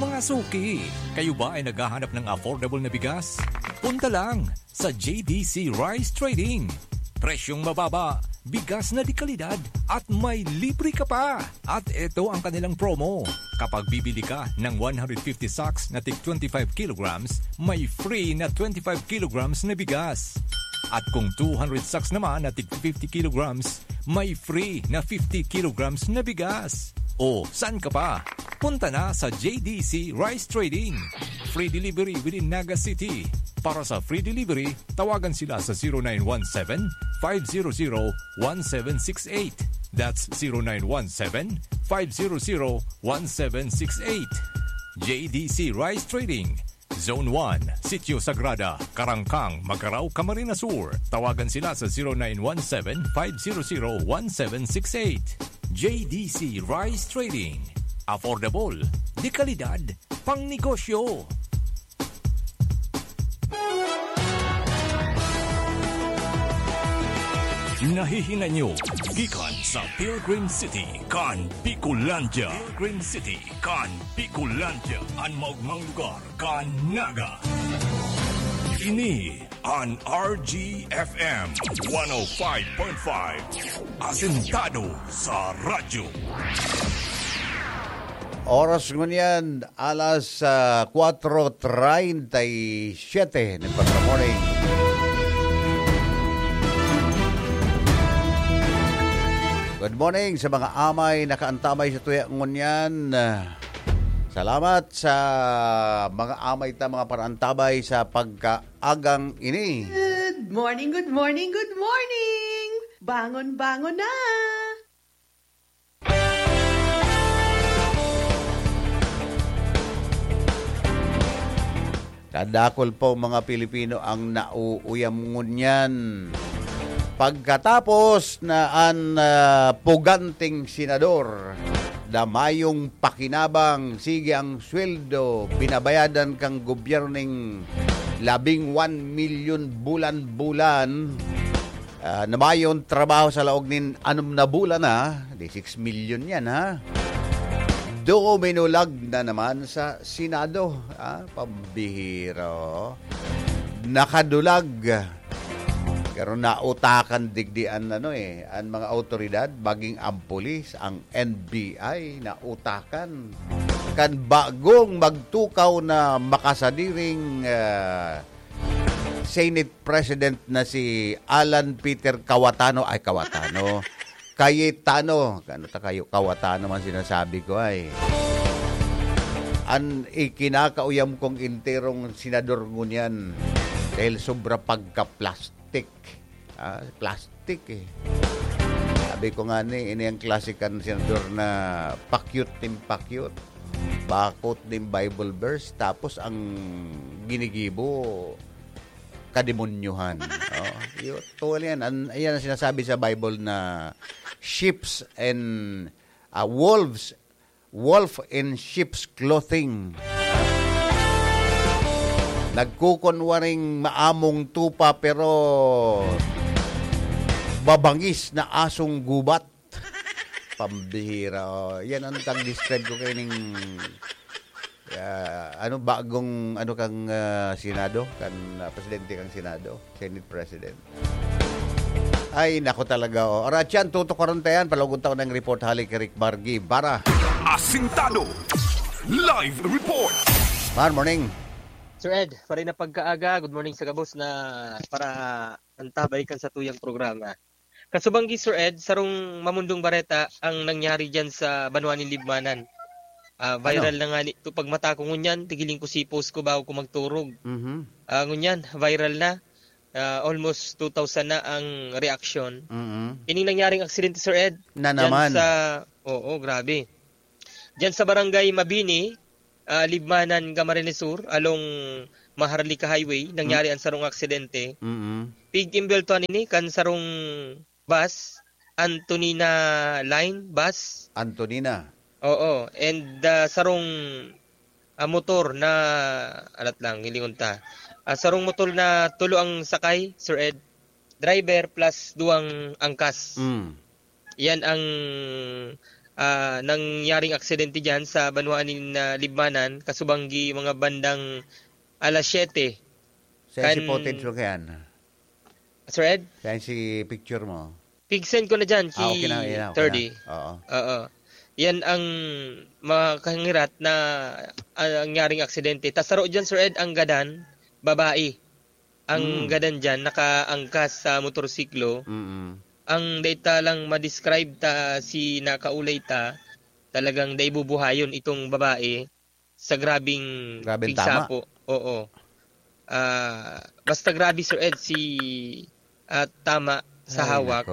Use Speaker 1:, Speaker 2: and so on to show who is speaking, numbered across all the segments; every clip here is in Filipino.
Speaker 1: mga suki. Kayo ba ay naghahanap ng affordable na bigas? Punta lang sa JDC Rice Trading. Presyong mababa, bigas na di kalidad at may libre ka pa. At ito ang kanilang promo. Kapag bibili ka ng 150 sacks na tig 25 kilograms, may free na 25 kilograms na bigas. At kung 200 sacks naman na tig 50 kilograms, may free na 50 kilograms na bigas. O, saan ka pa? Punta na sa JDC Rice Trading. Free delivery within Naga City. Para sa free delivery, tawagan sila sa 0917-500-1768. That's 0917-500-1768. JDC Rice Trading. Zone 1, Sitio Sagrada, Karangkang, Magarao, Camarines Sur. Tawagan sila sa 0917-500-1768. JDC Rice Trading. Affordable, di kalidad, pang negosyo. Nahihina nyo, gikan sa Pilgrim City, kan Bicolandia. Pilgrim City, kan Bicolandia. Ang maugmang lugar, kan Naga. Ini an RGFM 105.5. Asentado sa radyo.
Speaker 2: Oras ngunyan, alas 4:37 ng pagka-morning. Good morning sa mga amay nakaantamay sa tuya ngunyan. Salamat sa mga amay ta mga parantabay sa pagkaagang ini.
Speaker 3: Good morning, good morning, good morning! Bangon na!
Speaker 2: Kadakol po mga Pilipino ang nauuyam ngunyan. Pagkatapos na ang puganting senador, damayong pakinabang, sige ang sweldo, binabayadan kang gobyerning 11 milyon bulan-bulan, namayon trabaho sa laog nin 6 na bulan na, di 6 milyon yan ha. Duminulag na naman sa Senado, pambihiro, nakadulag. Pero nautakan digdian ang mga autoridad, baging ang pulis, ang NBI, nautakan. Kan bagong magtukaw na makasadiring Senate President na si Alan Peter Cayetano. Cayetano. Kano ta kayo? Cayetano man sinasabi ko ay. An ikinakauyam kong interong senador ngunyan dahil sobra pagka-plastic. Plastic eh. Sabi ko nga ini ang klasikan senador na pakyut. Bakot din Bible verse tapos ang ginigibo kademonyuhan. Tuwal yan. Ayan ang sinasabi sa Bible na sheeps and wolf in sheep's clothing. Nagkukunwaring maamong tupa pero babangis na asong gubat. Pambihira. Yan ang tag-describe ko kayo ng bagong kang Senado, presidente kang Senado, Senate President. Ay, nako talaga. Oratyan, tutukaron tayan. Palagun taon ng report halik kay Rick Bargi. Para
Speaker 1: Asintado Live Report.
Speaker 2: Morning.
Speaker 4: Sir Ed, pa rin na pagkaaga. Good morning sa kabos na para antabay kan sa tuyang programa. Kasubanggi Sir Ed, sarong mamundong bareta ang nangyari dyan sa Banwaning Libmanan. Viral na nga ito. Pag mata ko ngunyan, tigiling ko si post ko bago ko magturog. Ngunyan, viral na. Almost 2,000 na ang reaction. Ining nangyaring aksidente Sir Ed.
Speaker 2: Na naman.
Speaker 4: Grabe. Dyan sa barangay Mabini, Libmanan, Camarines Sur, along Maharlika Highway, nangyari ang sarong aksidente. Pig-imbel to nini, kan sarong bus, Antonina Line bus.
Speaker 2: Antonina.
Speaker 4: Oo, and sarong motor na, hilingon ta. Sarong motor na tulo ang sakay, Sir Ed. Driver plus duwang angkas. Yan ang nangyaring aksidente dyan sa Banwaning Libmanan, kasubanggi mga bandang alas 7.
Speaker 2: Saan si footage mo kayan?
Speaker 4: Sir Ed?
Speaker 2: Saan si picture mo?
Speaker 4: Pig-send ko na dyan,
Speaker 2: Okay na,
Speaker 4: 30.
Speaker 2: Oo.
Speaker 4: Yan ang makahangirat na nangyaring aksidente. Tasaro dyan, Sir Ed, ang gadan, babae. Ang gadan dyan, nakaangkas sa motorsiklo. Ang data lang ma-describe ta si nakaulay ta, talagang daibubuhayon itong babae sa grabing pigsapo. Oo. Basta grabe, Sir Ed, si tama sa hawak.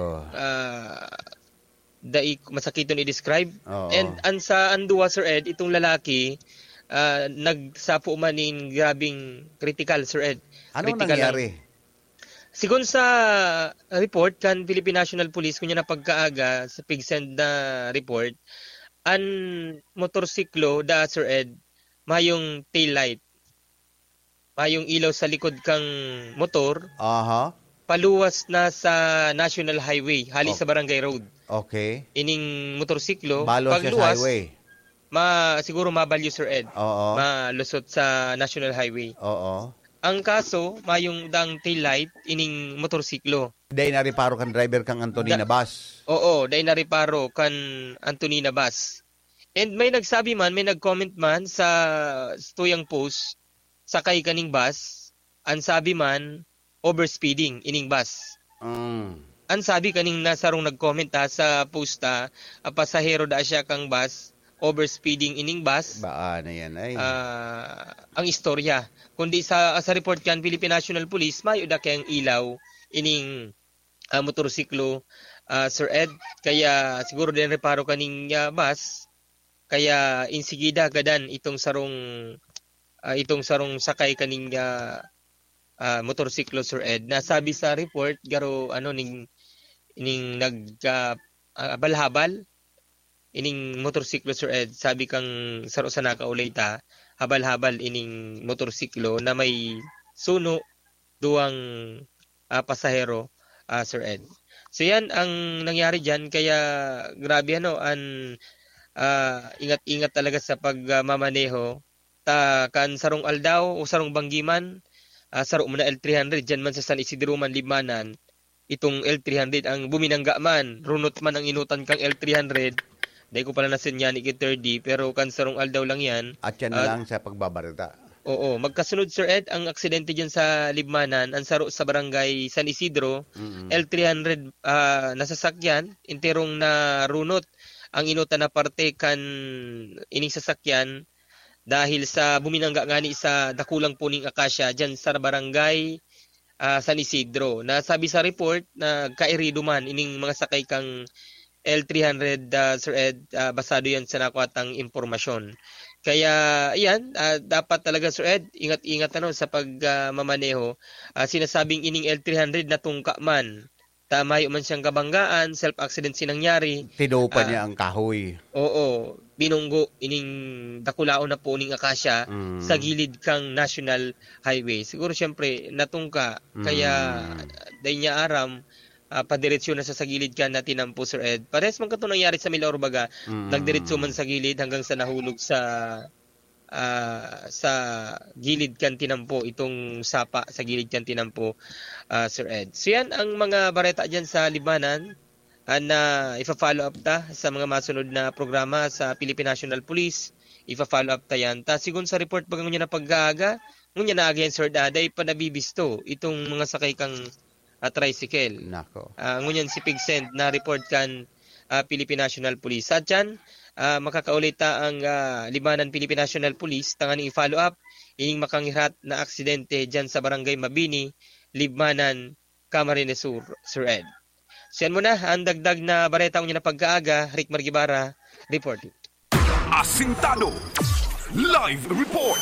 Speaker 4: Masakiton i-describe. And sa anduwa, Sir Ed, itong lalaki, nagsapo man in grabing critical, Sir Ed.
Speaker 2: Anong
Speaker 4: critical
Speaker 2: nangyari?
Speaker 4: Sigon sa report kan Philippine National Police kunya na pagkaaga sa pig-send na report, an motorsiklo da, Sir Ed, mayong tail light. Mayong ilaw sa likod kang motor. Paluwas na sa National Highway, hali sa Barangay Road.
Speaker 2: Okay.
Speaker 4: Ining motorsiklo,
Speaker 2: balos
Speaker 4: pagluwas,
Speaker 2: sa highway.
Speaker 4: siguro mabalyo, Sir Ed.
Speaker 2: Oo.
Speaker 4: Malusot sa National Highway.
Speaker 2: Oo.
Speaker 4: Ang kaso, mayong dang tail light ining motorsiklo.
Speaker 2: Dahil nariparo kan driver kang Antonina Bus.
Speaker 4: Oo, dahil nariparo kan Antonina Bus. And may nagsabi man, may nag-comment man sa tuyang post, sakay kaning bus, ang sabi man, overspeeding ining bus. Ang sabi kaning nasarong nag-comment sa post pasahero da siya kang bus, overspeeding ining bus.
Speaker 2: Baan na yan ay.
Speaker 4: Ang istorya. Kundi sa report kan Philippine National Police, mayo da kayang ilaw ining motorsiklo, Sir Ed. Kaya siguro din reparo kaning bus. Kaya insigida gadan itong sarong sakay kaning motorsiklo, Sir Ed. Nasabi sa report garo ning balhabal ining motorsiklo, Sir Ed. Sabi kang saro sa nakaulay ta, habal-habal ining motorsiklo na may suno duwang pasahero, Sir Ed. So yan ang nangyari diyan, kaya grabe ingat-ingat talaga sa pagmamaneho. Kan sarong aldaw o sarong banggiman, saro mo na L300 diyan man sa San Isidro man Libmanan. Itong L300 ang buminangga man, runot man ang inutan kang L300. Dahil ko pala nasinyan ni 30, pero kansarong aldaw lang yan.
Speaker 2: At yan na lang sa pagbabarita.
Speaker 4: Oo, magkasunod, Sir Ed, ang aksidente dyan sa Libmanan, ang saro sa barangay San Isidro, L300 nasasakyan, interong na runot ang inutan na parte kan ining sasakyan dahil sa buminangga ngani sa dakulang puning akasya dyan sa barangay San Isidro. Nasabi sa report na kairido man ining mga sakay kang L300, Sir Ed, basado yan sa nakuhatang impormasyon. Kaya, yan, dapat talaga, Sir Ed, ingat-ingat sa pagmamaneho. Sinasabing ining L300 na tungka man. Tamayo man siyang kabanggaan, self-accident sinangyari.
Speaker 2: Tinupa niya ang kahoy.
Speaker 4: Oo, binunggo ining dakulao na po ning akasya sa gilid kang National Highway. Siguro, siyempre, natungka. Kaya, dahil niya aram, padiretso na sa gilid ka na tinampo, Sir Ed. Parehas man kato nangyari sa Milor Baga, nagdiretso man sa gilid hanggang sa nahulog sa gilid kan tinampo, itong sapa sa gilid kan tinampo, Sir Ed. So yan ang mga bareta dyan sa Libmanan na ifa-follow up ta sa mga masunod na programa sa Philippine National Police. Ifa-follow up ta yan. Sigun sa report bagang niya na pag-aaga, ngunya na again, Sir Daday, pa nabibisto itong mga sakay kang tricycle.
Speaker 2: Nako.
Speaker 4: Ngunyan si Pigsend na report kan Philippine National Police. At dyan, makakaulita ang Libmanan Philippine National Police tangan i-follow up ining makanghirat na aksidente dyan sa Barangay Mabini, Libmanan, Camarines Sur, Sir Ed. So yan muna, ang dagdag na bareta ko niya na pagkaaga, Rick Margibara, reporting.
Speaker 1: Asintado, live report.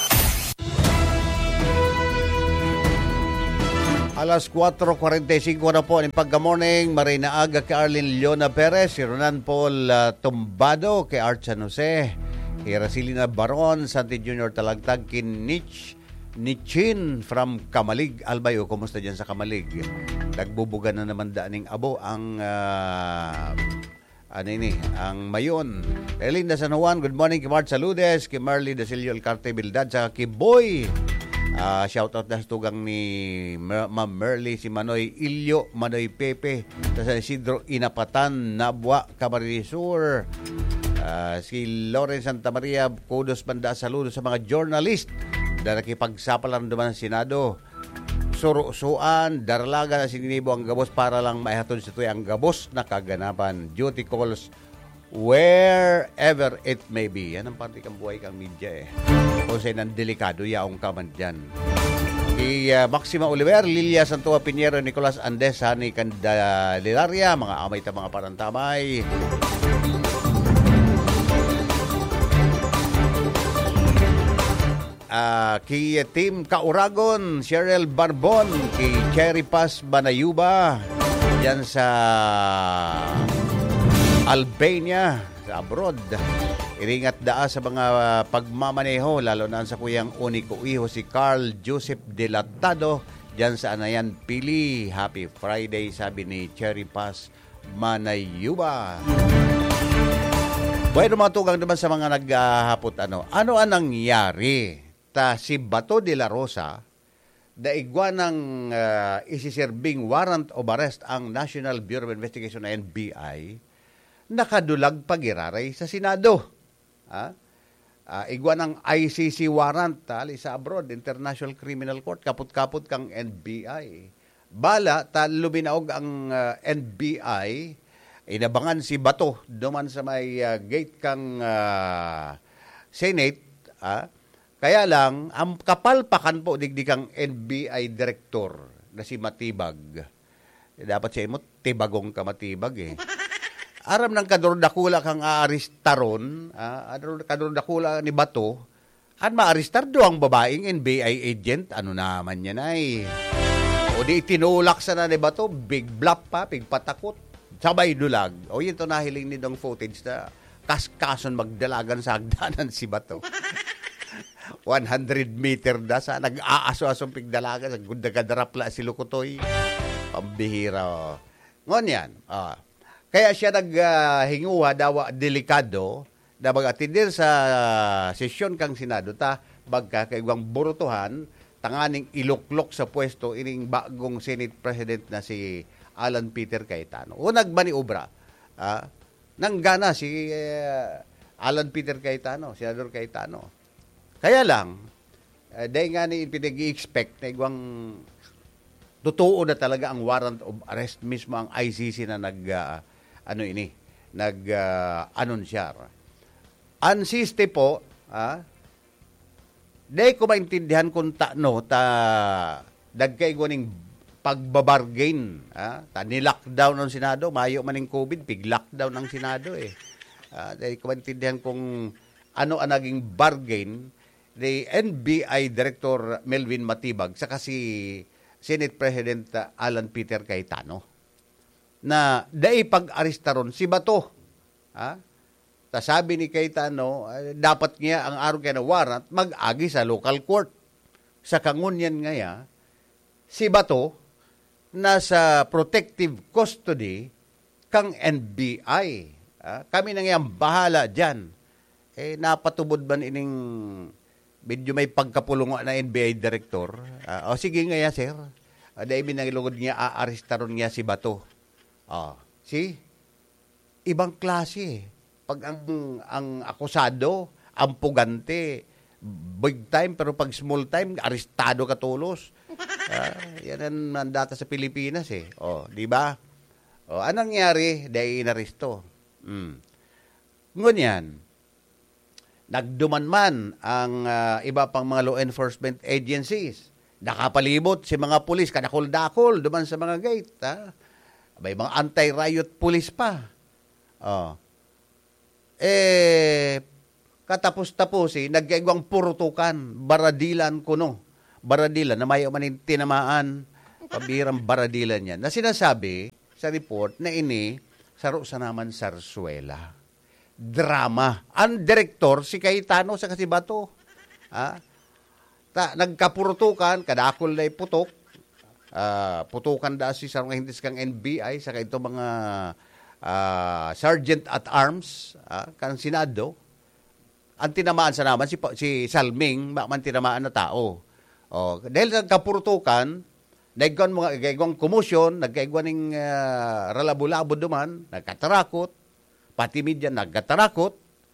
Speaker 2: Alas 4:45 na po ng pagka-morning. Marina Aga kay Arlene Leona Perez, si Ronan Paul Tumbado kay Art San Jose, kay Rasilina Baron, Santi Junior Talagtag, kay Nichin from Kamalig. Albayo, kumusta dyan sa Kamalig? Nagbubugan na naman daaning abo ang ang Mayon. Elinda San Juan, good morning kay Mart Saludes, kay Marley Dasilio Alcarte Bildad, sa kay Boy. Shoutout na tugang ni Ma'am Merly, si Manoy Ilyo, Manoy Pepe, sa Isidro Inapatan, Nabwa, Camarinesur, si Lawrence Santa Maria, kudos banda, saludo sa mga journalist na nakipagsapalan duman sa Senado. Surusuan, darlaga na sininibo ang gabos para lang maihatod sa tuya ang gabos na kaganapan. Duty calls wherever it may be. Yan ang parte kang buhay kang media Kung sa'yo ng delikado, yaong ka man dyan. Maxima Oliver, Lilia Santua Pinheiro, Nicolas Andes, Hani Candelaria, mga amay ta mga parantamay. Kay Team Kauragon, Cheryl Barbon, kay Cherry Paz Banayuba, yan sa Albania, sa abroad. Iringat daa sa mga pagmamaneho, lalo na sa kuyang uniko iho si Carl Joseph Delatado, yan sa Anayan Pili. Happy Friday, sabi ni Cherry Paz Banayuba. Bueno, matugang naman sa mga naghahapot ano ang nangyari? Si Bato de la Rosa, daigwa ng isiserbing warrant of arrest ang National Bureau of Investigation na NBI, nakadulag pagiraray sa Senado. Igwa ng ICC warrant sa abroad, International Criminal Court, kaput-kaput kang NBI. Bala, luminaog ang NBI, inabangan si Bato, duman sa may gate kang Senate, kaya lang, ang kapalpakan po digdikang NBI director na si Matibag. Dapat siya mo, tibagong ka Matibag Aram ng kadordakula kang aaristaron, kadordakula ni Bato, at maaristar do ang babaeng NBI agent, ano naman yan O di itinulak sa na ni Bato, big bluff pa, big patakot, sabay dulag. O yun ito nahiling ni dong footage na kaskason magdalagan sa hagdanan si Bato. 100 meter da sa nag-aaso-asong pigdalaga sa gudagadarapla si Lukutoy. Pambihira. Ngon yan. Kaya siya naghinguha dawa delikado na mag-atindir sa sesyon kang Senado ta bagkakaigwang burutuhan tanganing iluklok sa pwesto ining bagong Senate President na si Alan Peter Cayetano. O nagbaniobra. Nanggana si Alan Peter Cayetano, Senador Cayetano. Kaya lang, dahil nga ni pinag-i-expect na igwang totoo na talaga ang warrant of arrest mismo ang ICC na nag-anunsyar. Ansiste po, dahil ko maintindihan kung dagkaigwaning pagbabargain, ni-lockdown ng Senado, mayo maning COVID, pig-lockdown ng Senado dahil ko maintindihan kung ano ang naging bargain ni NBI Director Melvin Matibag sa si Senate President Alan Peter Cayetano na dai pag-aristaron si Bato. Sabi ni Cayetano, dapat niya ang araw kaya na warrant mag-agi sa local court. Sa kangunyan ngaya, si Bato nasa protective custody kang NBI. Kami na ngayang bahala dyan. Napatubod ba ining medyo may pagkapulungan na NBI director? Sige nga ya, sir. Dahil binangilugod niya, aaristaron niya si Bato. Ibang klase. Pag ang akusado, ang pugante, big time, pero pag small time, aristado katulos. Yan ang data sa Pilipinas di ba? Anong nangyari? Dahil inaristo. Ngunyan, nagdumanman ang iba pang mga law enforcement agencies. Nakapalibot si mga pulis, kadakol-dakol, duman sa mga gate. May mga anti-riot police pa. Katapos-tapos nagkaigwang purutukan, baradilan kuno. Baradilan, na mayo manin tinamaan, pabirang baradilan yan. Na sinasabi sa report na saro sa naman Sarsuela. Drama. Ang direktor, si Cayetano sa kasi Bato. Nagkapurutukan, kadakol na putok. Putukan da si sarong hintis kang NBI, saka ito mga Sergeant at Arms, kan Senado, ang tinamaan sa naman si Salming, man tinamaan na tao. Dahil sa kapurutukan, nagkaigwang kumusyon, nagkaigwang ng ralabo-labo duman, nagkatarakot, pati media nagkatarakot.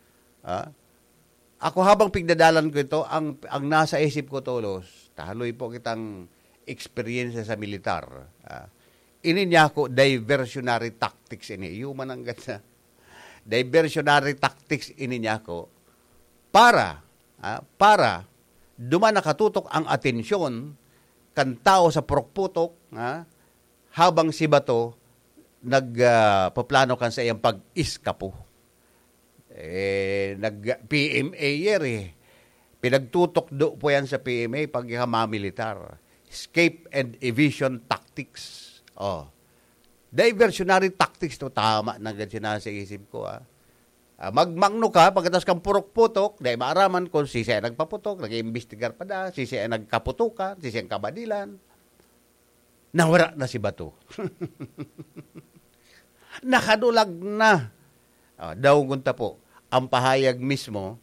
Speaker 2: Ako habang pigdadalan ko ito, ang nasa isip ko tulos, taloy po kitang experience sa militar. Ini niya ako diversionary tactics ini. Human ang ganda. Diversionary tactics ini niya ako para duman nakatutok ang atensyon kan tao sa prokputok habang si Bato nagpaplano kan sa iyang pag-iskapo. Nag-PMA pinagtutok do po yan sa PMA pag militar. Escape and evasion tactics. Diversionary tactics to tama na ganyan sa isip ko. Magmangno ka, pagkatas kang purok-putok, dahil maaraman kung si siya nagpaputok, nag-iimbestigar pa da, si siya nagkaputukan, si siya kabadilan. Nawara na si Bato. Nakadulag na. Daw gunta po, ang pahayag mismo,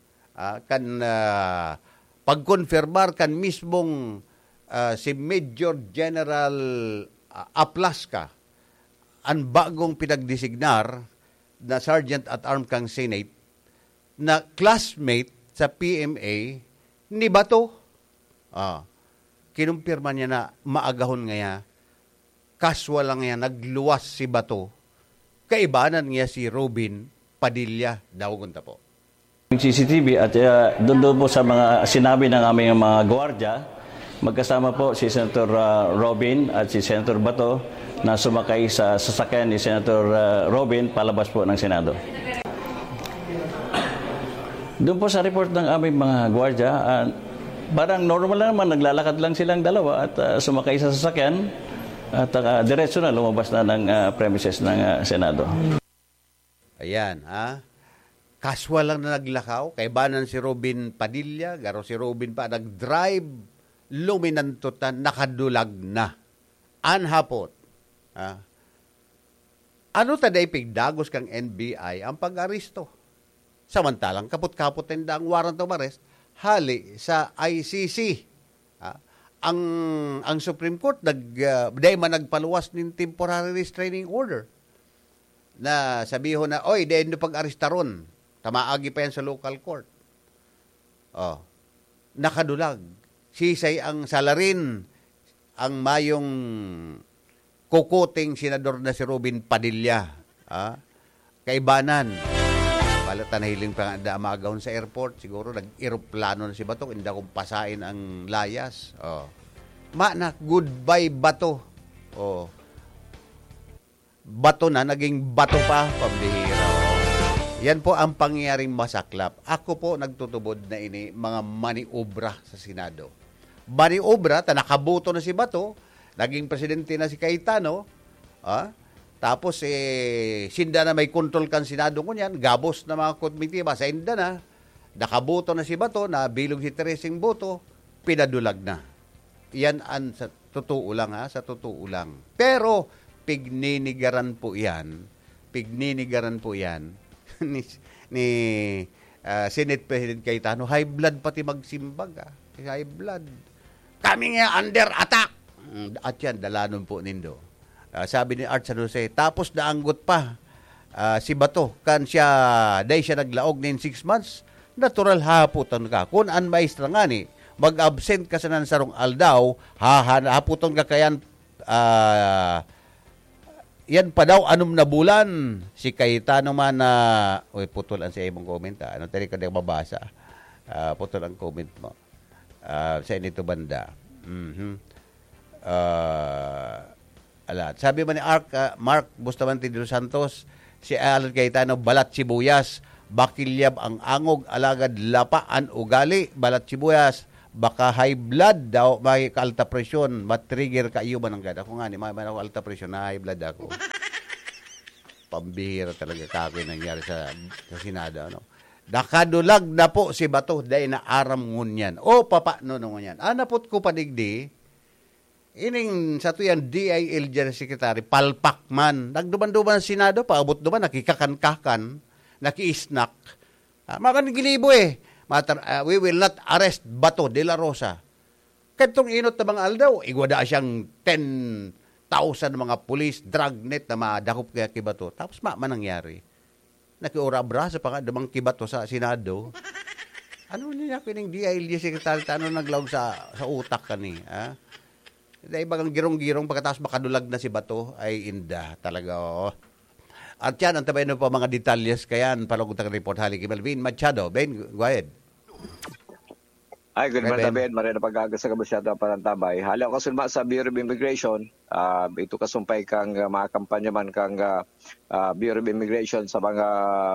Speaker 2: pag-confirmar kan mismong si Major General Aplaska, ang bagong pinagdesignar na Sergeant at Arms kang Senate na classmate sa PMA ni Bato. Kinumpirma niya na maagahon ngaya, casual lang niya, nagluwas si Bato. Kaibanan niya si Robin Padilla, daw gunta po.
Speaker 5: Yung CCTV at doon po sa mga sinabi ng aming mga gwardiya, magkasama po si Senator Robin at si Senator Bato na sumakay sa sasakyan ni Senator Robin palabas po ng Senado. Doon po sa report ng aming mga gwardiya, parang normal lang naman, naglalakad lang silang dalawa at sumakay sa sasakyan at diretso na lumabas na ng premises ng Senado.
Speaker 2: Ayan, casual lang na naglakaw, kaibanan si Robin Padilla, garo si Robin pa nag-drive, luminantutan, nakadulag na. Anhapot. Ano taday pigdagos kang NBI ang pag-aristo? Samantalang kaput-kaput ang warrant of arrest, hali sa ICC. Ang Supreme Court, day man nagpaluwas ng temporary restraining order na sabihin na, oy, day no pag-arista ron. Tamaagi pa yan sa local court. Nakadulag. Sisay ang salarin, ang mayong kukuting senador na si Robin Padilla. Kaibanan. Palatan na hiling pa nga amagahon sa airport. Siguro nag-aeroplano na si Bato. Hindi akong pasain ang layas. Manak, goodbye Bato. Bato na, naging bato pa. Pambihira. Yan po ang pangyayaring masaklap. Ako po nagtutubod na ini mga maniobra sa Senado. Maniobra, nakaboto na si Bato. Naging presidente na si Cayetano, tapos sinda na may control kan Senado ko niyan, gabos na mga komitiba, sa inda na, nakaboto na si Bato, na bilog si Teresing boto, pinadulag na. Yan ang sa totoo lang, sa totoo lang. Pero, pigninigaran po yan ni Senate President Cayetano, high blood pati magsimbag, high blood. Kami nga under attack. At yan, dalanon po nindo. Sabi ni Art San Jose, tapos naanggot pa si Bato, kan siya, day siya naglaog nin 6 months, natural haputan ka. Kung an maestra nga ni, mag-absent ka sa nansarong aldaw, haputan ka kayan, yan pa daw, anong na bulan, si Cayetano man na, putol ang sa ibang comment, ano tayo ka na mabasa, putol ang comment mo, sa inito banda. Sabi man ni Mark Bustamante de los Santos, si Alan Cayetano, balat sibuyas, bakilyab ang angog, alagad lapaan ugali, balat sibuyas, baka high blood daw, may ka-alta presyon, matrigger ka iyo man ang gada. Ako nga ni, may ako alta presyon, na high blood ako. Pambihira talaga kako yung nangyari sa Senado. Ano? Nakadulag na po si Bato, dahil na aram ngun yan. Papa, no yan. Anapot ko padigdi, Ining sa tuyan DIL General Secretary, palpak man. Nagduman-duman sa Senado, paabot duman, nakikakan-kakan, nakiisnak. Makanigilibo eh. We will not arrest Bato de la Rosa. Katong inot na mga aldaw, igwada siyang 10,000 mga pulis, dragnet na madakop kaya kibato. Tapos manangyari. Nakiurabra sa damang kibato sa Senado. Ano niya kining DILG Secretary, ano naglaw sa utak ka ni? Dahil bagang girong-girong pagkatapos makadulag na si Bato, ay inda talaga. At yan, ang tabay pa mga detalyes kayan, palagutang report hali kay Melvin Machado. Ben, go ahead.
Speaker 6: Ay, good morning, Ben. Marina pag-aga sa kabusyado para tabay. Halaw kasulma sa Bureau of Immigration, ito kasumpay kang mga kampanya man kang Bureau of Immigration sa mga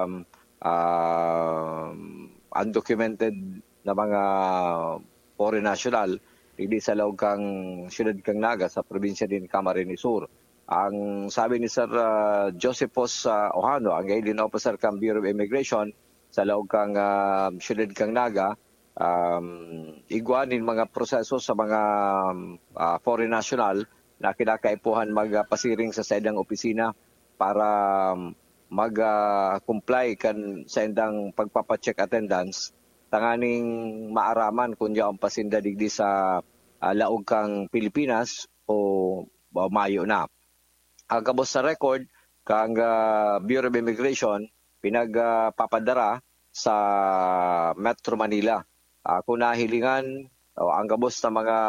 Speaker 6: undocumented na mga foreign national, hindi sa laog kang siyudad kang Naga sa probinsya din Camarines Sur. Ang sabi ni Sir Josephos Ohano, ang alien officer kang Bureau of Immigration sa laog kang siyudad kang Naga, iguanin mga proseso sa mga foreign national na kinakaipuhan magpasiring sa saidang opisina para mag-comply kan sa indang pagpapacheck attendance, tanganing maaraman kung yaong pasinda digdi sa laog kang Pilipinas o mayo na. Ang kabos sa record kang Bureau of Immigration pinagpapadara sa Metro Manila. Kung nahilingan ang kabos na mga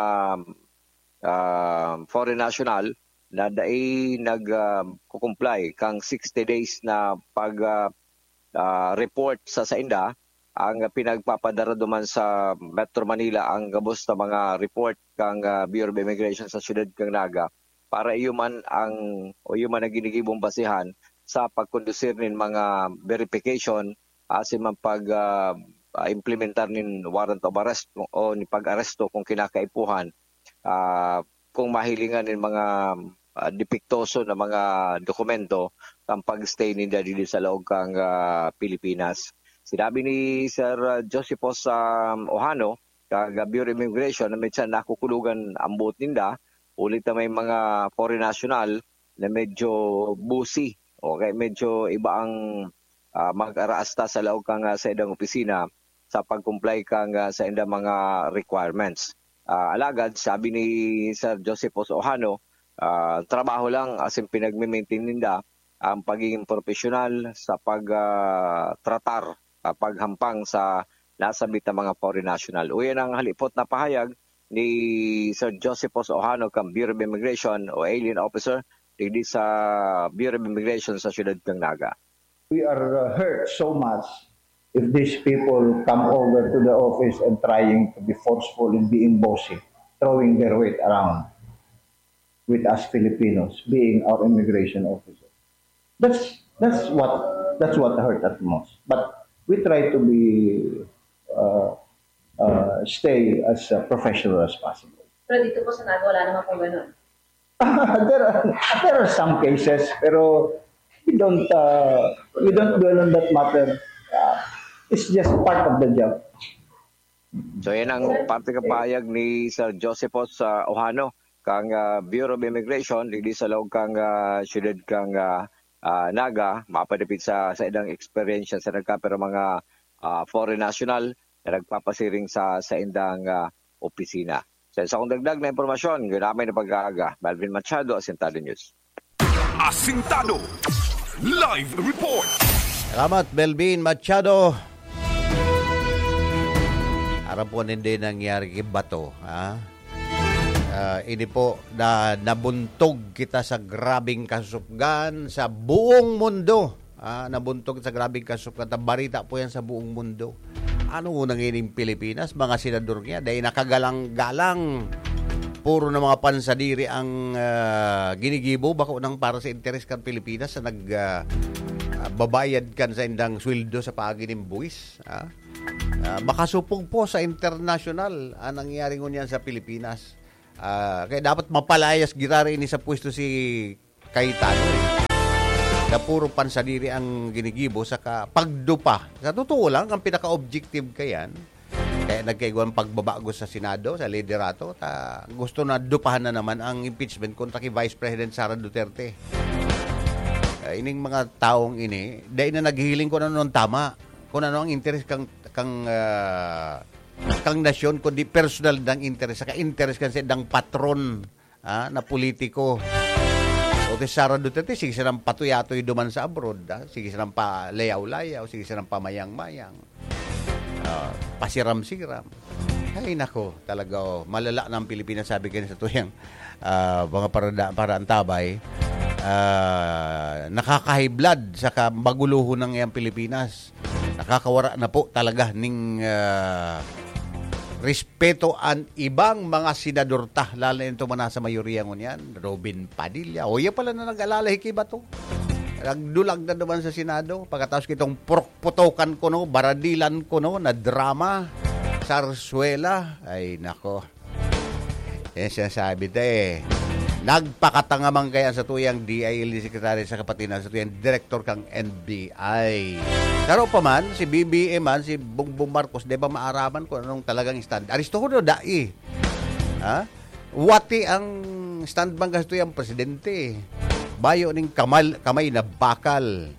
Speaker 6: foreign national na dai nag-comply kang 60 days na pag-report sa sainda, ang pinagpapadara duman sa Metro Manila ang gabos na mga report kang Bureau of Immigration sa siyudad kang Naga para iyuman ang ginigibong basihan sa pagkondusir nin mga verification asin man implementar nin warrant of arrest o ni pag-aresto kung kinakaipuhan kung mahilingan nin mga depiktoso na mga dokumento kang pag-stay ninda dili sa laog kang Pilipinas. Sinabi ni Sir Josephos Ohano kag Bureau of Immigration na medyo nakukulugan ang buot ninda, ulit na may mga foreign national na medyo busi, okay, medyo iba ang mag-araasta sa laog kang sa idang opisina sa pag-comply kang sa indang mga requirements. Alagad, sabi ni Sir Josephos Ohano, trabaho lang asin pinag-maintain ninda ang pagiging profesional sa pag-tratar, paghampang sa nasabit na mga foreign national. O yan ang halipot na pahayag ni Sir Josephos Ohano kang Bureau of Immigration o alien officer digdi sa Bureau of Immigration sa siyudad kang Naga.
Speaker 7: We are hurt so much if these people come over to the office and trying to be forceful and being bossy, throwing their weight around with us Filipinos being our immigration officer. That's what hurt us most. But we try to be stay as professional as possible.
Speaker 8: Pero dito po sa Naga, wala naman pong ganun.
Speaker 7: There are some cases, pero we don't dwell on that matter. It's just part of the job.
Speaker 6: So yan ang parte kapayag ni Sir Josephos Ohano kang Bureau of Immigration digdi sa laog kang siyudad kang Naga, mapadapit sa idang experience sa nagkapero mga foreign national na nagpapasiring sa indang opisina. So sa kong dagdag na impormasyon, ginamay na pag-aaga. Melvin Machado, Asintado News.
Speaker 1: Asintado Live Report.
Speaker 2: Salamat, Melvin Machado. Harap po hindi nangyari kay Bato. Ini po na nabuntog kita sa grabing kasupgan sa buong mundo. Nabuntog sa grabing kasupgan. Barita po yan sa buong mundo. Ano unang ining Pilipinas? Mga senador niya. Dahil nakagalang-galang. Puro na mga pansadiri ang ginigibo. Baka unang para sa interes kan Pilipinas sa babayad kan sa indang sweldo sa pagining buwis. Makasupog po sa international ang nangyari ngunyan sa Pilipinas. Kaya dapat mapalayas girari ini sa pwesto si Cayetano na puro pansadiri ang ginigibo sa pagdupa. Sa totoo lang, ang pinaka-objective kayan, Kaya nagkaiguan pagbabago sa Senado, sa liderato. Gusto na dupahan na naman ang impeachment kontra kay Vice President Sara Duterte. Ining mga taong ini, dahil na naghihiling ko na noon tama. Kung ano ang interest kang nasyon, kundi personal ng interest. Saka interest kasi ng patron na politiko. O kay Sara Duterte, sige silang patuyatoy duman sa abroad. Sige silang palayaw-layaw, sige silang pamayang-mayang. Pasiram-siram. Ay nako, talaga malala na ang Pilipinas, sabi kayo sa tuyang mga paraan tabay. Nakaka-high blood sa maguluho ng iyang Pilipinas. Nakakawara na po talaga ning respeto ang ibang mga senador lalo na ito manasa mayoriya ngunyan. Robin Padilla. O yan pala na nag-alala hikiba to. Nagdulag na naman sa Senado. Pagkatapos kitong putokan ko baradilan ko na drama. Sarsuela. Ay nako. Yan sinasabi nagpakatanga man kaya sa tuyang DILG Secretary sa kapatinan sa tuyang Director kang NBI. Pero pa man, si BBM man, si Bongbong Marcos, di ba maaraman kung anong talagang stand? Aristo ko dai. Wati ang stand bang sa tuyang presidente. Bayo ning kamay na bakal.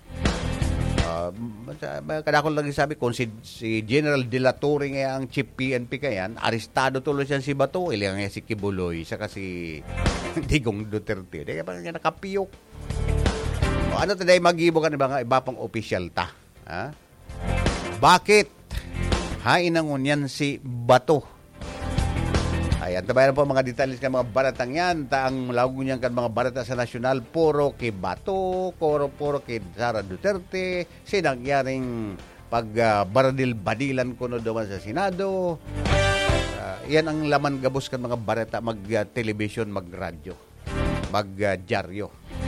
Speaker 2: Kadakol lagi sabi, kung si General De La Torre nga ang chief PNP kayan, arestado tuloy siya si Bato, ilang nga si Kibuloy, saka si Digong Duterte. Di ba nga nakapiyok? Ano taday mag-ibo ka na ba nga iba pang official ta? Bakit? Hainangon yan si Bato. Ayan, tabayan po mga detalles ng mga baratang yan. Ang lago niyan kan mga barata sa nasyonal, puro kay Bato, puro kay Sara Duterte, sinangyaring pag-baradil-badilan ko doon sa Senado. Yan ang laman gabos kan mga barata, mag-television, mag-radyo, mag-dyaryo.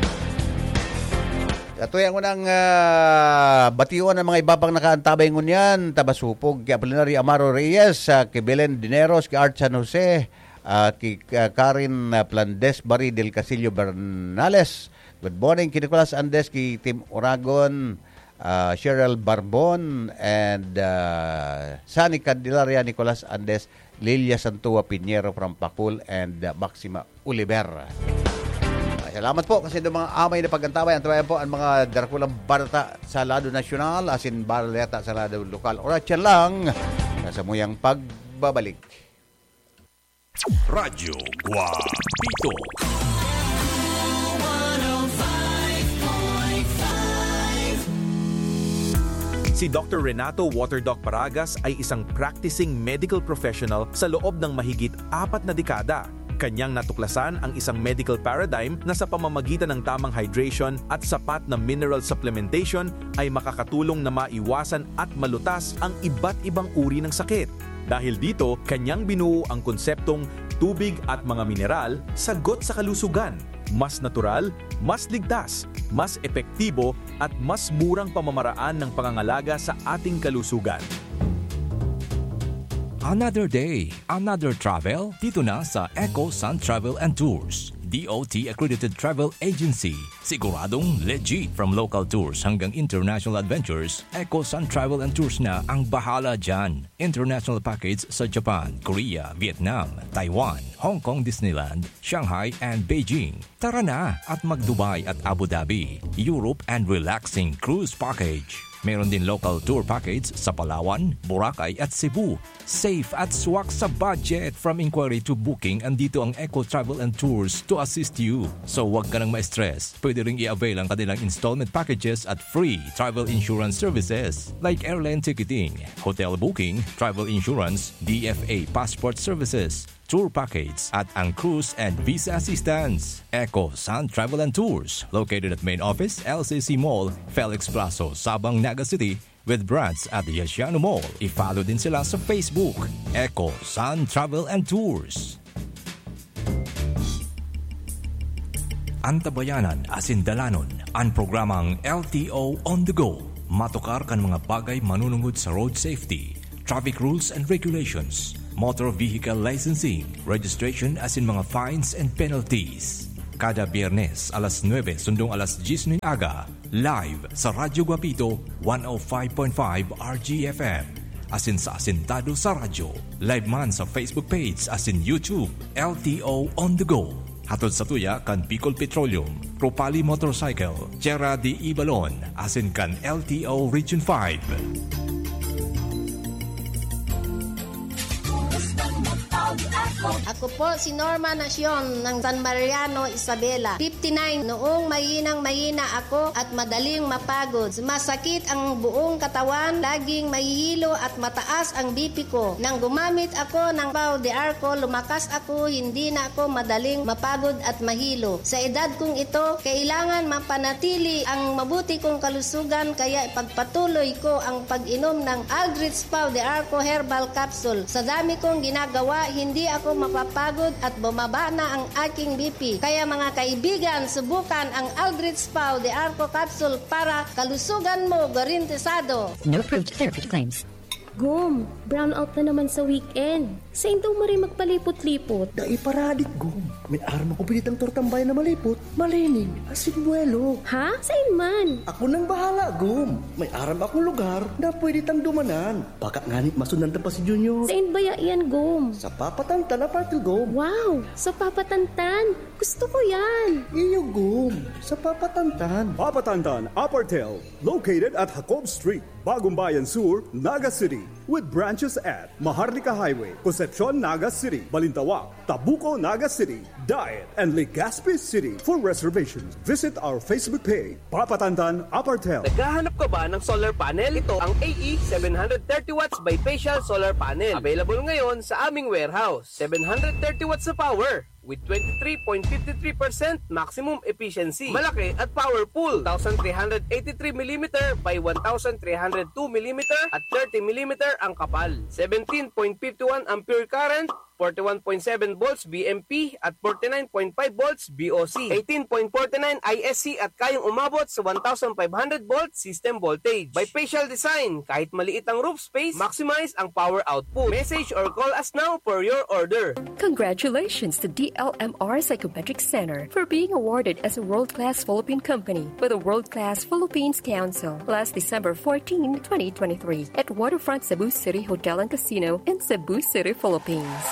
Speaker 2: Ito yung unang batiwan ng mga iba pang nakaantabay ngunyan. Tabasupog, kay Apolinario Amaro Reyes, kay Belen Dineros, kay Art San Jose, kay Karin Plandes Bari del Casillo Bernales. Good morning, kay Nicolas Andes, kay Tim Oragon, Cheryl Barbon, and Sani Candelaria, Nicolas Andes, Lilia Santua Pinheiro from Pacul, and Maxima Oliver. Salamat po kasi ng mga amay na pagkantaway. Antabayan po ang mga darakulang balita sa lado nasyonal, asin balita sa lado lokal. Oras yan lang, nasa muyang pagbabalik.
Speaker 1: Radyo Guapito.
Speaker 9: Si Dr. Renato Waterdoc Paragas ay isang practicing medical professional sa loob ng mahigit 4 na dekada. Kanyang natuklasan ang isang medical paradigm na sa pamamagitan ng tamang hydration at sapat na mineral supplementation ay makakatulong na maiwasan at malutas ang iba't ibang uri ng sakit. Dahil dito, kanyang binuo ang konseptong tubig at mga mineral, sagot sa kalusugan. Mas natural, mas ligtas, mas epektibo at mas murang pamamaraan ng pangangalaga sa ating kalusugan.
Speaker 1: Another day, another travel, dito na sa Eco Sun Travel and Tours. DOT accredited travel agency. Siguradong legit from local tours hanggang international adventures. Eco Sun Travel and Tours na ang bahala dyan. International package sa Japan, Korea, Vietnam, Taiwan, Hong Kong Disneyland, Shanghai and Beijing. Tara na at mag-Dubai at Abu Dhabi. Europe and relaxing cruise package. Meron din local tour package sa Palawan, Boracay at Cebu. Safe at swak sa budget. From inquiry to booking, andito ang Eco Travel and Tours to assist you. So wag ka nang ma-stress. Pwede ring i-avail ang kanilang installment packages at free travel insurance services like airline ticketing, hotel booking, travel insurance, DFA passport services, tour package at ang cruise and visa assistance. Eco Sun Travel and Tours, located at main office, LCC Mall, Felix Plazo, Sabang, Naga City, with branch at Yasiano Mall. I-follow din sila sa Facebook, Eco Sun Travel and Tours. Antabayanan asin dalanon ang programang LTO on the go. Matukar kan mga bagay manunungod sa road safety, traffic rules and regulations, motor vehicle licensing, registration asin mga fines and penalties. Kada Biyernes, alas 9, sundong alas 10 aga, live sa Radyo Guapito 105.5 RGFM. asin sa Asintado sa radyo. Live man sa Facebook page asin YouTube, LTO On The Go. Hatod sa tuya kan Bicol Petroleum, Propali Motorcycle, Tierra de Ibalon, asin kan LTO Region 5.
Speaker 10: Ako po si Norma Nacion ng San Mariano, Isabela. 59, noong mahina ako at madaling mapagod. Masakit ang buong katawan, laging mahihilo at mataas ang BP ko. Nang gumamit ako ng Pau de Arco, lumakas ako, hindi na ako madaling mapagod at mahilo. Sa edad kong ito, kailangan mapanatili ang mabuti kong kalusugan, kaya ipagpatuloy ko ang pag-inom ng Aldrich Pau de Arco Herbal Capsule. Sa dami kong ginagawa, hindi ako mapapagod at bumaba na ang aking BP. Kaya mga kaibigan, subukan ang Aldrich Pau de Arco Capsule para kalusugan mo garantisado.
Speaker 11: No approved therapy claims.
Speaker 12: Gum, brown out na naman sa weekend. Saan daw mo rin magpalipot-lipot?
Speaker 13: Paradik, Gum. May araw ako pinitang tortambay na malipot. Malining, asin buwelo.
Speaker 12: Ha? Saan man?
Speaker 13: Ako nang bahala, Gum. May araw akong lugar na pwede tang dumanan. Baka nganit masundan pa si Junior.
Speaker 12: Saan ba yan, Gum?
Speaker 13: Sa Papatantan na Partil, Gum.
Speaker 12: Wow, sa Papatantan. Gusto ko yan.
Speaker 13: Iyo, Gum. Sa Papatantan.
Speaker 14: Papatantan, Apartel. Located at Jacob Street, Bagong Bayan Sur, Naga City. With branches at Maharlika Highway, Concepcion, Naga City, Balintawak, Tabuco, Naga City, Diet, and Legazpi City. For reservations, visit our Facebook page, Papatantan Apartel.
Speaker 15: Naghahanap ka ba ng solar panel? Ito ang AE 730 watts bifacial solar panel. Available ngayon sa aming warehouse. 730 watts na power with 23.53% maximum efficiency. Malaki at powerful. 1,383mm by 1,302mm at 30mm ang kapal. 17.51 ampere current, 41.7 volts BMP at 49.5 volts BOC. 18.49 ISC at kayang umabot sa 1,500 volts system voltage. Bifacial design, kahit maliit ang roof space, maximize ang power output. Message or call us now for your order.
Speaker 16: Congratulations to DLMR Psychometric Center for being awarded as a world-class Philippine company by the World-Class Philippines Council last December 14, 2023 at Waterfront Cebu City Hotel and Casino in Cebu City, Philippines.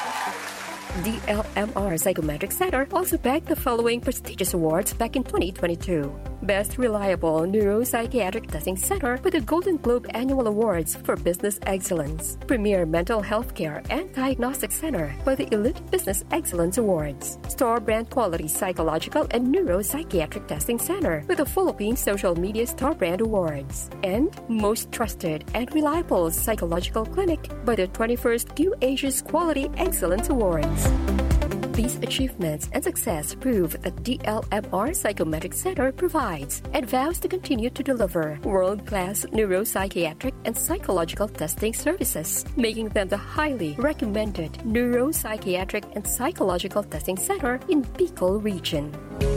Speaker 16: DLMR Psychometric Center also bagged the following prestigious awards back in 2022. Best Reliable Neuropsychiatric Testing Center with the Golden Globe Annual Awards for Business Excellence. Premier Mental Healthcare and Diagnostic Center by the Elite Business Excellence Awards. Store Brand Quality Psychological and Neuropsychiatric Testing Center with the Philippine Social Media Star Brand Awards. And Most Trusted and Reliable Psychological Clinic by the 21st QAsia's Quality Excellence Awards. These achievements and success prove that DLMR Psychometric Center provides and vows to continue to deliver world-class neuropsychiatric and psychological testing services, making them the highly recommended neuropsychiatric and psychological testing center in Bicol region.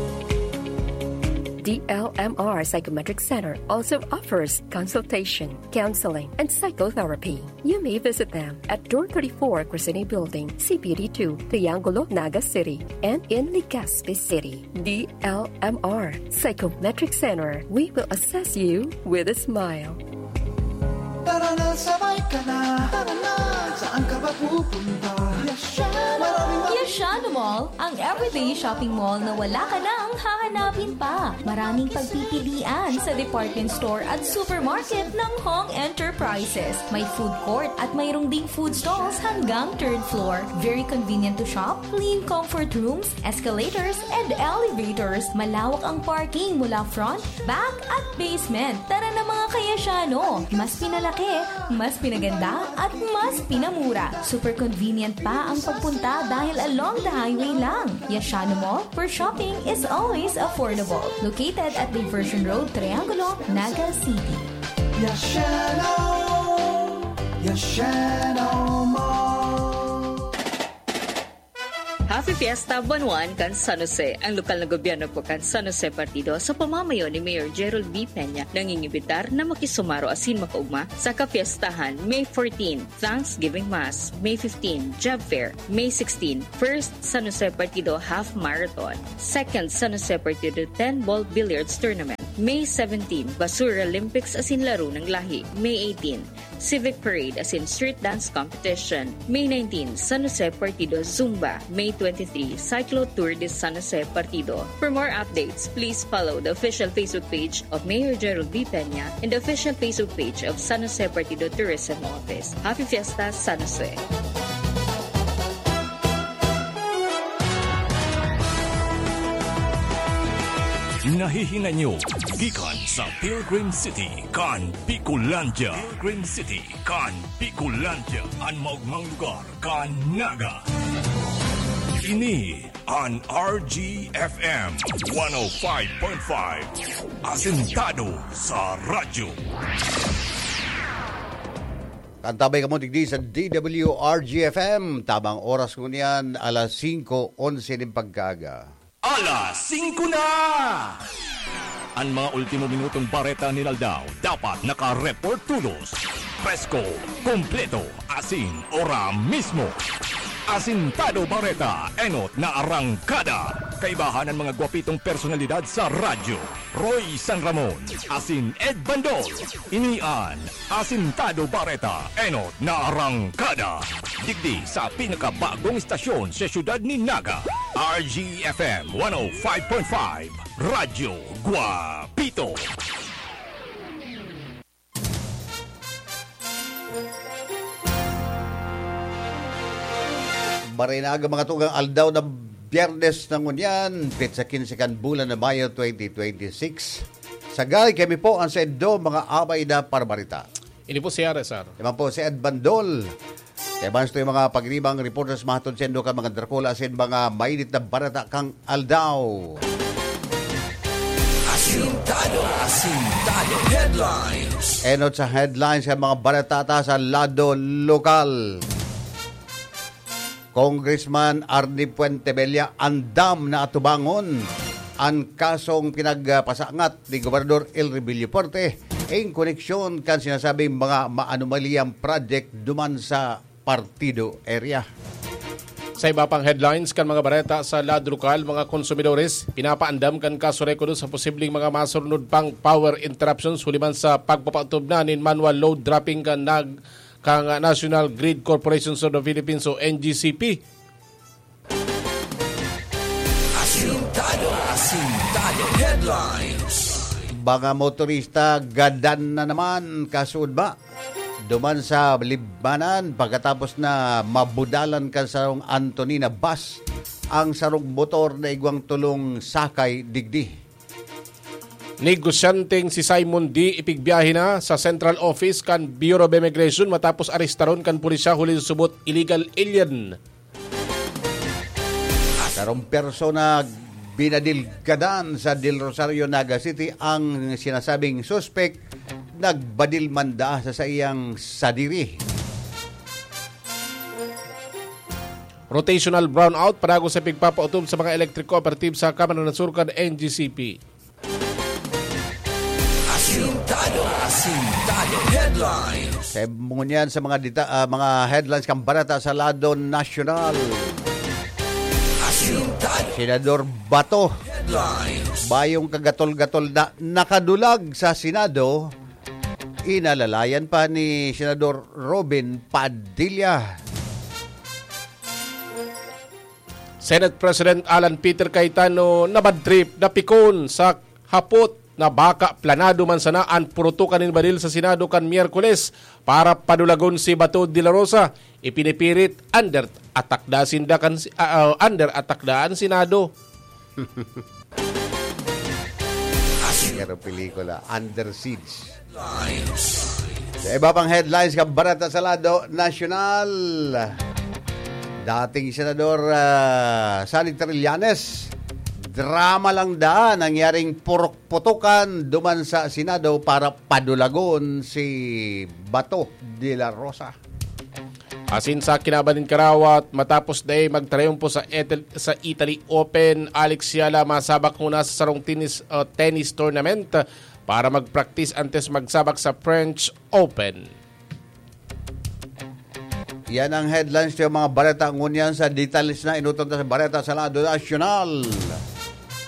Speaker 16: DLMR Psychometric Center also offers consultation, counseling, and psychotherapy. You may visit them at Door 34 Crescene Building, CPD2, Triangulo, Naga City, and in Legazpi City. DLMR Psychometric Center. We will assess you with a smile.
Speaker 17: Tara na, sabay ka na. Tara na, saan ka ba pupunta?
Speaker 18: Yashano Mall, ang everyday shopping mall na wala ka nang hahanapin pa. Maraming pagpipilian sa department store at supermarket ng Hong Enterprises. May food court at mayroong ding food stalls hanggang 3rd floor. Very convenient to shop, clean comfort rooms, escalators, and elevators. Malawak ang parking mula front, back, at basement. Tara na mga kayashano. Mas pinalaki, mas pinaganda, at mas pinamura. Super convenient pa ang pagpunta dahil along the highway lang. Yashano Mall, where shopping is always affordable. Located at Diversion Road, Triangulo, Naga City.
Speaker 17: Yashano Mall.
Speaker 19: Happy Fiesta Buwan kan San Jose. Ang lokal na gobyerno po kan San Jose Partido sa pamamayo ni Mayor Gerald B. Peña nangingibitar na makisumaro asin makaugma sa kapiestahan May 14, Thanksgiving Mass, May 15, Job Fair, May 16, First San Jose Partido Half Marathon, Second San Jose Partido 10 Ball Billiards Tournament, May 17, Basura Olympics as in laro ng lahi. May 18, Civic Parade as in street dance competition. May 19, San Jose Partido Zumba. May 23, Cyclo Tour de San Jose Partido. For more updates, please follow the official Facebook page of Mayor Gerald B. Peña and the official Facebook page of San Jose Partido Tourism Office. Happy Fiesta, San Jose!
Speaker 1: Nahihinga nyo gikan sa Pilgrim City kan Bicolandia. Pilgrim City kan Bicolandia, ang maugmang lugar kan Naga. Ini ang RGFM 105.5, asentado sa radyo.
Speaker 2: Kantabay ka mo digdi sa DWRGFM. Tamang oras ko niyan, alas 5:11 ng pagkaga.
Speaker 1: Alas 5 na! Ang mga ultimo minutong bareta ni Naldao dapat naka-report tulos. Presko, kompleto, asin, ora mismo. Asintado Bareta, enot na arangkada. Kaibahan ng mga gwapitong personalidad sa radyo. Roy San Ramon, asin Ed Bandol. Inian, Asintado Bareta, enot na arangkada. Digdi sa pinakabagong istasyon sa syudad ni Naga. RGFM 105.5, Radyo Guapito.
Speaker 2: Marinaga mga tugang aldaw na Biyernes ng Unyan, petsa 15 kan bulan na Mayo 2026. Sagay kami po ang sa Edo, mga abay na parbarita.
Speaker 11: Ini po si Aresar.
Speaker 2: Naman po si Ed Bandol. Kaya bans ito yung mga pagribang reporters mahatod sendo ka mga Dracula sin mga mainit na barata kang aldaw.
Speaker 1: Asintado headlines.
Speaker 2: Enot sa headlines sa mga baratata sa lado lokal. Congressman Arnie Puentebella andam na atubangon ang kasong pinagpasangat ni Gobernador El Rebelio Porte in koneksyon kan sinasabing mga maanumaliyang project duman sa partido area.
Speaker 11: Sa iba pang headlines kan mga bareta sa lado lokal, mga konsumidores pinapaandam kan kaso rekodo sa posibleng mga masunod pang power interruptions huliman sa pagpapatub na nin manual load dropping kan kang National Grid Corporation of the Philippines o NGCP.
Speaker 1: Asintado headlines.
Speaker 2: Mga motorista gadan na naman kasud ba? Duman sa Libmanan pagkatapos na mabudalan kan sarong Antonina bus ang sarong motor na igwang tulong sakay digdi.
Speaker 11: Negosyanteng si Simon D. ipigbiyahe na sa Central Office kan Bureau of Immigration matapos arestaron kan pulisya huli subot illegal alien.
Speaker 2: Sarong persona binadilgadan sa Del Rosario, Naga City ang sinasabing suspect nagbadil manda sa iyang sadiri.
Speaker 11: Rotational brownout panago sa pigpapautob sa mga electric cooperative sa Kamara ng Surkan NGCP.
Speaker 1: Asintado headlines.
Speaker 2: Ngunyan sa mga headlines kang barata sa lado nasyonal. Senador Bato
Speaker 1: Headlines.
Speaker 2: Bayong kagatol-gatol na nakadulag sa Senado, inalalayan pa ni Senador Robin Padilla.
Speaker 11: Senate President Alan Peter Cayetano nabadtrip na pikon sa hapot na baka planado man sana ang purutukan ng baril sa Senado kan Miyerkules para padulagon si Bato de la Rosa. Ipinipirit under attack daan Senado.
Speaker 2: Pero pelikula, Under Siege. Sa iba pang headlines kang barata sa lado nasyonal. Dating Senador Sally Trillanes, drama lang daan nangyaring putukan duman sa Senado para padulagon si Bato de la Rosa.
Speaker 11: Asin sa kinabanin karawat, matapos day magtrayumpo sa Italy Open, Alex Yala masabak muna sa sarong tennis tournament para mag-practice antes magsabak sa French Open.
Speaker 2: Yan ang headlines ng mga bareta ngunyan sa details na inutunta sa bareta sa lado nasyonal.